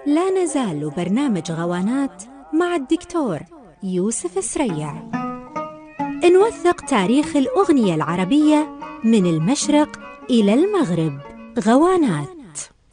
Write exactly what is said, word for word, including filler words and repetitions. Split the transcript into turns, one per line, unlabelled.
لا نزال برنامج غوانات مع الدكتور يوسف سريع. نوثق تاريخ الأغنية العربية من المشرق إلى المغرب. غوانات.